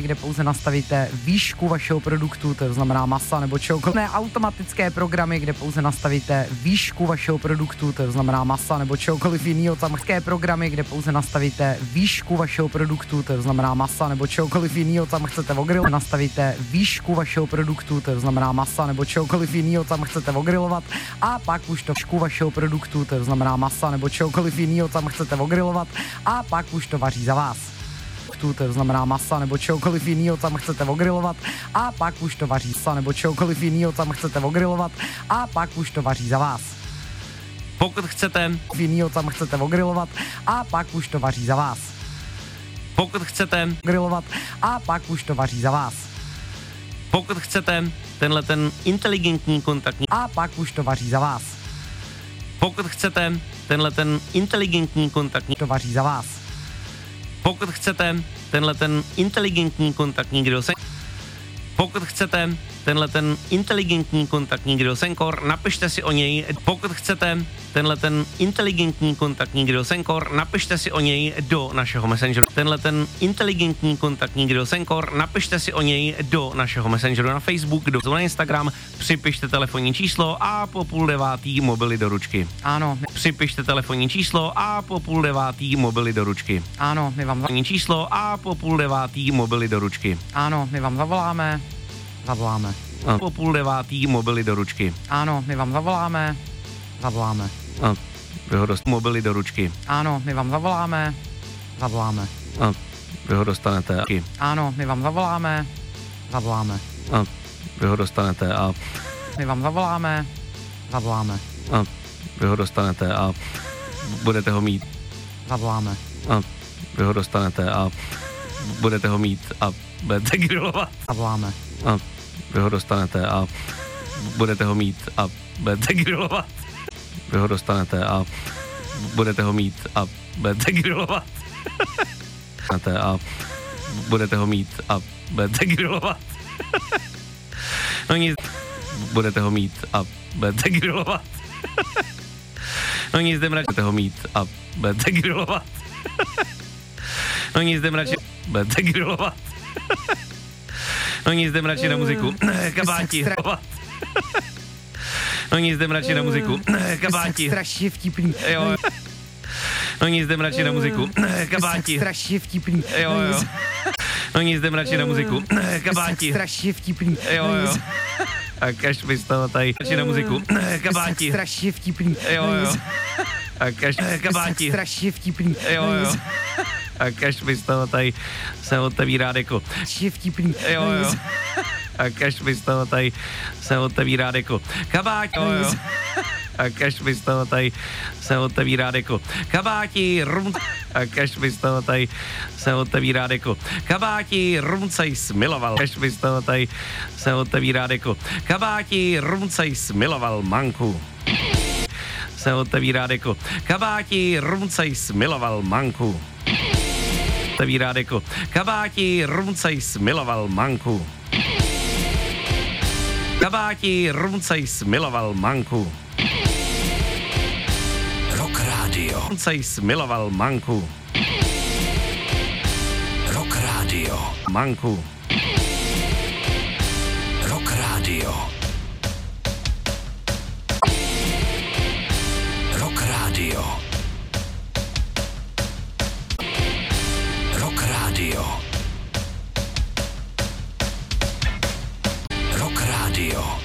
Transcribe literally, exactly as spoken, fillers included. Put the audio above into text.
kde pouze nastavíte výšku vašeho produktu, to znamená masa nebo čokoliv. Ne, automatické programy, kde pouze nastavíte výšku vašeho produktu, to znamená masa nebo čokoliv jiného. Tamské programy, kde pouze nastavíte výšku vašeho produktu, to znamená masa nebo čokoliv jiného, tam chcete ogrill. Nastavíte výšku vašeho produktu, to znamená masa nebo čokoliv jiného, tam chcete ogrilovat a pak už to výšku vašeho produktu, to znamená masa nebo čokoliv jiného, tam chcete ogrilovat a pak už to vaří za vás. To znamená masa nebo čokoliv jiného, tam chcete ogrilovat a pak už to vaří masa nebo čokoliv jiného, tam chcete ogrilovat a pak už to vaří za vás. Pokud chcete Jinýho tam chcete ogrilovat a pak už to vaří za vás. Pokud chcete Grilovat a pak už to vaří za vás. Pokud chcete tenhle ten inteligentní kontaktní A pak už to vaří za vás. Pokud chcete tenhle ten inteligentní kontaktní To vaří za vás. Pokud chcete tenhle ten inteligentní kontaktní grill sen- Pokud chcete tenhle ten inteligentní kontaktní grill Sencor, napište si o něj. Pokud chcete tenhle ten inteligentní kontaktní grill Sencor, napište si o něj do našeho messengeru. Tenhle ten inteligentní kontaktní grill Sencor, napište si o něj do našeho messengeru na Facebook, do na Instagram, připište telefonní číslo a po půl devátý mobily do ručky. Ano, my, Připište telefonní číslo a po půl devátý mobily do ručky. ano, my vám, za- Telefonní číslo a po půl devátý mobily do ručky. ano, my vám zavoláme. Zavoláme. A po půl devátý mobily do ručky. Ano, my vám zavoláme. Zavoláme. A vy ho dost mobily do ručky. Ano, my vám zavoláme. Zavoláme. A vy ho dostanete. Ano, my vám zavoláme. Zavoláme. A vy ho dostanete a My vám zavoláme. Zavoláme. a vy ho dostanete a budete ho mít Zavoláme. a vy ho dostanete a budete ho mít a budete grillovat Zavoláme. a vy ho dostanete a budete ho mít a budete grillovat. Vy ho dostanete a budete ho mít a budete grillovat. A budete ho mít a budete grillovat. No nic, budete ho mít a budete grillovat. No nic, jdem radši, budete ho mít a budete grillovat. No nic, jdem radši, budete grillovat. No nic, jdem radši na muziku. Kabáti. No nic, jdem radši na muziku. Kabáti. Strašně vtipný. Jo. No nic, jdem radši na muziku. Kabáti. Strašně vtipný. Jo, jo. No nic, jdem radši na muziku. Kabáti. Strašně vtipný. Jo, jo. A kaž mi z toho tady radši na muziku. Kabáti. Strašně vtipný. Jo, jo. A kaž kabáti. Strašně vtipný. Jo, jo. A kaž mi z toho tady se otevírá deko. Strašně vtipný. Jo, jo. A kaž mi z toho tady se otevírá deko. Kabáti. Jo, jo. A kaž mi z toho tady se otevírá deko. Kabáti, rum... A kaž mi z toho tady se otevírá deko. Kabáti, rumcej smiloval. Kaž mi z toho tady se otevírá deko. Kabáti, rumcej smiloval manku. Se otevírá deko. Kabáti, rumcej smiloval manku. Otevírá deko. Kabáti, rumcej smiloval manku. Kabáti, rumcej smiloval manku. Rock Radio. Rumcej smiloval manku. Rock Radio. Manku. Rock Radio. Rock Radio. Rock Radio. Rock Radio.